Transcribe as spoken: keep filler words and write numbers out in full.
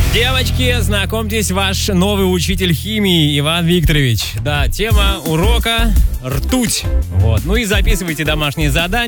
Девочки, знакомьтесь, ваш новый учитель химии Иван Викторович. Да, тема урока — ртуть. Вот. Ну и записывайте домашние задания.